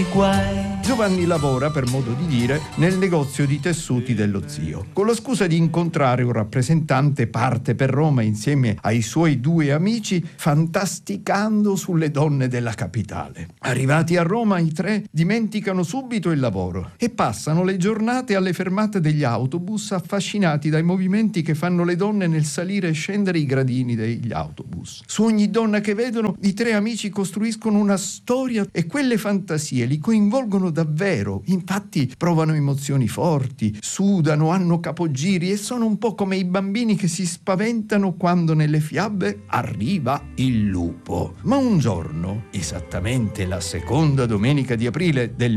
guai. Giovanni lavora, per modo di dire, nel negozio di tessuti dello zio. Con la scusa di incontrare un rappresentante parte per Roma insieme ai suoi due amici, fantasticando sulle donne della capitale. Arrivati a Roma, i tre dimenticano subito il lavoro e passano le giornate alle fermate degli autobus, affascinati dai movimenti che fanno le donne nel salire e scendere i gradini degli autobus. Su ogni donna che vedono, i tre amici costruiscono una storia e quelle fantasie li coinvolgono davvero. Infatti provano emozioni forti, sudano, hanno capogiri e sono un po' come i bambini che si spaventano quando nelle fiabe arriva il lupo. Ma un giorno, esattamente la seconda domenica di aprile del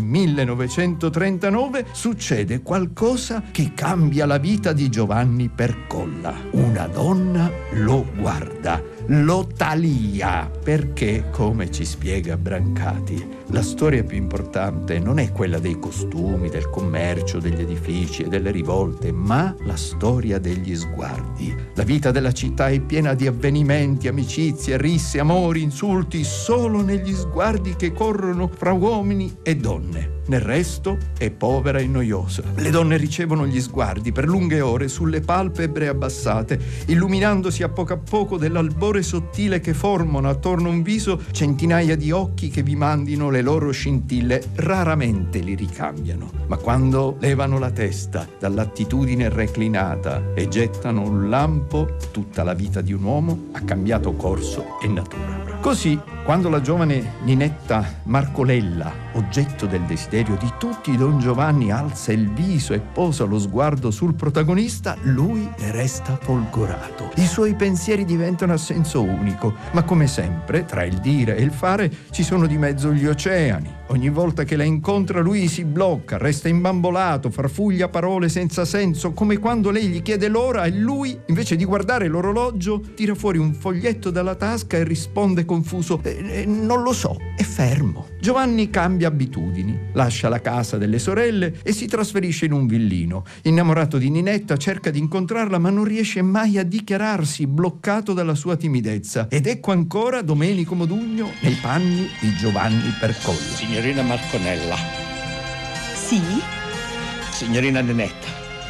1939, succede qualcosa che cambia la vita di Giovanni Percolla. Una donna lo guarda, lo talia, perché, come ci spiega Brancati, la storia più importante non è quella dei costumi, del commercio, degli edifici e delle rivolte, ma la storia degli sguardi. La vita della città è piena di avvenimenti, amicizie, risse, amori, insulti, solo negli sguardi che corrono fra uomini e donne. Nel resto è povera e noiosa. Le donne ricevono gli sguardi per lunghe ore sulle palpebre abbassate, illuminandosi a poco dell'albore sottile che formano attorno a un viso centinaia di occhi che vi mandino le loro scintille. Raramente li ricambiano, ma quando levano la testa dall'attitudine reclinata e gettano un lampo, tutta la vita di un uomo ha cambiato corso e natura. Così, quando la giovane Ninetta Marcolella, oggetto del desiderio di tutti, Don Giovanni alza il viso e posa lo sguardo sul protagonista, lui ne resta folgorato. I suoi pensieri diventano a senso unico, ma come sempre, tra il dire e il fare, ci sono di mezzo gli oceani. Ogni volta che la incontra lui si blocca, resta imbambolato, farfuglia parole senza senso, come quando lei gli chiede l'ora e lui, invece di guardare l'orologio, tira fuori un foglietto dalla tasca e risponde confuso: non lo so, è fermo. Giovanni cambia abitudini, lascia la casa delle sorelle e si trasferisce in un villino. Innamorato di Ninetta, cerca di incontrarla ma non riesce mai a dichiararsi, bloccato dalla sua timidezza. Ed ecco ancora Domenico Modugno nei panni di Giovanni Percolla. Signorina Marconella. Sì? Signorina Ninetta.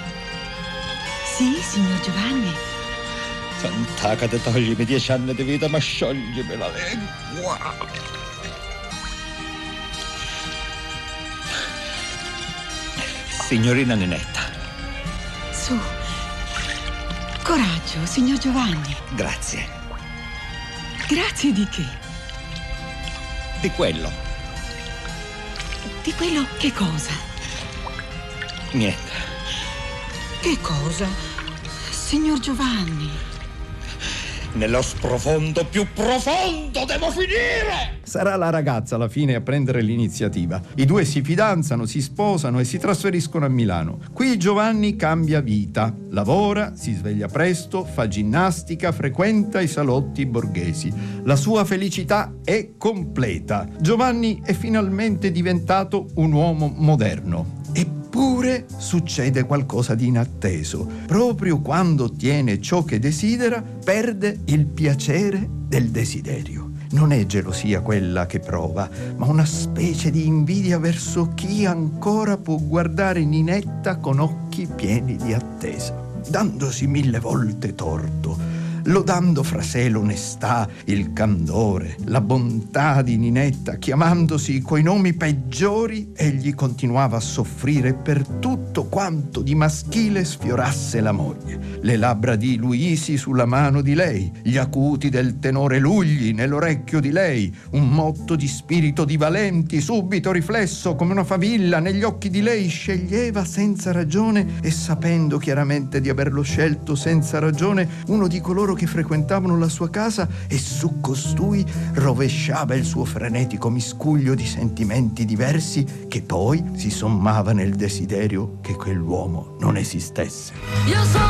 Sì, signor Giovanni. Sant'Agata, toglimi 10 anni di vita, ma scioglimi la lingua. Signorina Ninetta. Su. Coraggio, signor Giovanni. Grazie. Grazie di che? Di quello. Di quello che cosa? Niente. Che cosa? Signor Giovanni. Nello sprofondo più profondo devo finire! Sarà la ragazza alla fine a prendere l'iniziativa. I due si fidanzano, si sposano e si trasferiscono a Milano. Qui Giovanni cambia vita. Lavora, si sveglia presto, fa ginnastica, frequenta i salotti borghesi. La sua felicità è completa. Giovanni è finalmente diventato un uomo moderno. Eppure succede qualcosa di inatteso. Proprio quando ottiene ciò che desidera, perde il piacere del desiderio. Non è gelosia quella che prova, ma una specie di invidia verso chi ancora può guardare Ninetta con occhi pieni di attesa, dandosi 1000 volte torto, lodando fra sé l'onestà, il candore, la bontà di Ninetta, chiamandosi coi nomi peggiori, egli continuava a soffrire per tutto quanto di maschile sfiorasse la moglie. Le labbra di Luisi sulla mano di lei, gli acuti del tenore Lugli nell'orecchio di lei, un motto di spirito di Valenti subito riflesso come una favilla negli occhi di lei. Sceglieva senza ragione e sapendo chiaramente di averlo scelto senza ragione uno di coloro che frequentavano la sua casa, e su costui rovesciava il suo frenetico miscuglio di sentimenti diversi che poi si sommava nel desiderio che quell'uomo non esistesse. Io sono